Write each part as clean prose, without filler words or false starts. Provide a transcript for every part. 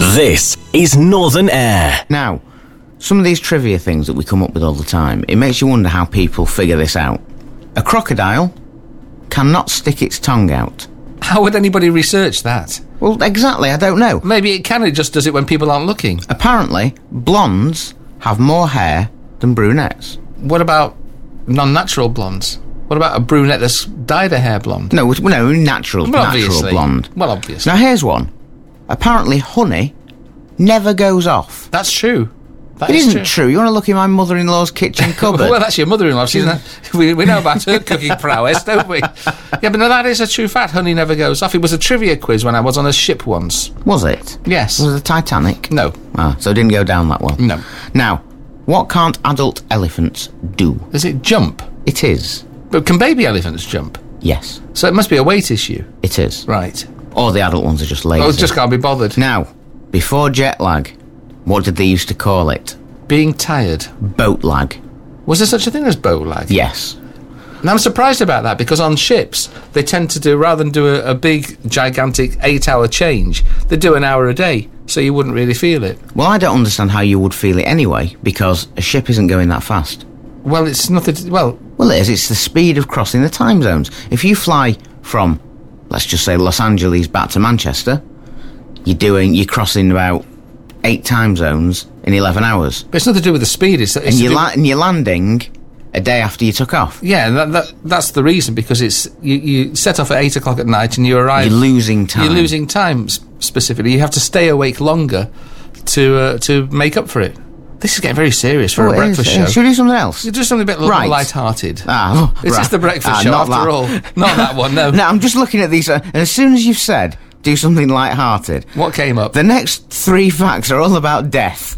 This is Northern Air. Now, some of these trivia things that we come up with all the time, it makes you wonder how people figure this out. A crocodile cannot stick its tongue out. How would anybody research that? Well, exactly, I don't know. Maybe it can, it just does it when people aren't looking. Apparently, blondes have more hair than brunettes. What about non-natural blondes? What about a brunette that's dyed her hair blonde? No, natural blonde. Well, obviously. Now, here's one. Apparently, honey never goes off. That's true. That It is isn't true. You want to look in my mother-in-law's kitchen cupboard? Well, that's your mother-in-law. We know about her cooking prowess, don't we? Yeah, but no, that is a true fact. Honey never goes off. It was a trivia quiz when I was on a ship once. Was it? Yes. Was it the Titanic? No. Ah, so it didn't go down that well. No. Now, what can't adult elephants do? Does it jump? It is. But can baby elephants jump? Yes, So it must be a weight issue. it is. Right. Or the adult ones are just lazy. Oh, just can't be bothered. Now, before jet lag, what did they used to call it? Being tired. Boat lag. Was there such a thing as boat lag? Yes. And I'm surprised about that because on ships, they tend to do, rather than do a big, gigantic 8-hour change, they do an hour a day, so you wouldn't really feel it. Well, I don't understand how you would feel it anyway, because a ship isn't going that fast. Well, it's nothing to, well, Well, it is. It's the speed of crossing the time zones. If you fly from, let's just say, Los Angeles back to Manchester, you're crossing about 8 time zones in 11 hours. it's nothing to do with the speed. And you're landing a day after you took off. Yeah, that's the reason, because it's you set off at 8 o'clock at night and you arrive. You're losing time. You're losing time specifically. You have to stay awake longer to make up for it. This is getting very serious for a breakfast show. Should we do something else? You do something a bit Right. light-hearted. It's Right. just the breakfast show not after that. all. Not that one, no. No, I'm just looking at these, and as soon as you've said, do something light-hearted, What came up? the next 3 facts are all about death.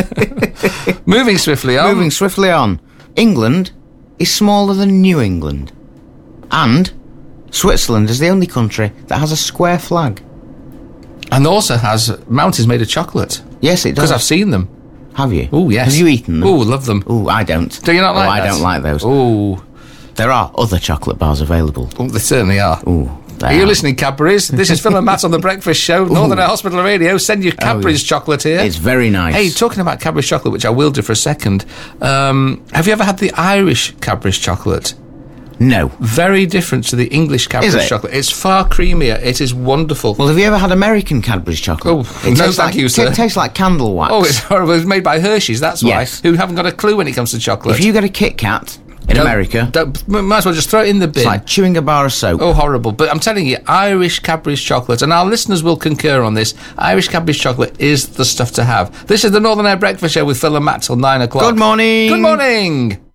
Moving swiftly on. Moving swiftly on. England is smaller than New England. And Switzerland is the only country that has a square flag. And also has mountains made of chocolate. Yes, it does. Because I've seen them. Have you? Oh, yes. Have you eaten them? Oh, love them. Oh, I don't. Do you not like that? I don't like those. Oh, There are other chocolate bars available. they certainly are. Ooh, Are you listening, Cadbury's? This is Phil and Matt on The Breakfast Show, Northern Air Hospital Radio. Send your Cadbury's chocolate here. It's very nice. Hey, talking about Cadbury's chocolate, which I will do for a second, have you ever had the Irish Cadbury's chocolate? No. Very different to the English Cadbury's Is it? chocolate. It's far creamier. It is wonderful. Well, have you ever had American Cadbury's chocolate? Oh, It no, tastes thank you, sir. It tastes like candle wax. Oh, it's horrible. It's made by Hershey's, that's why. Yes. Who haven't got a clue when it comes to chocolate. If you get a Kit Kat in America, might as well just throw it in the bin. it's like chewing a bar of soap. Oh, horrible. But I'm telling you, Irish Cadbury's chocolate, and our listeners will concur on this, Irish Cadbury's chocolate is the stuff to have. This is the Northern Air Breakfast Show with Phil and Matt till 9 o'clock. Good morning. Good morning.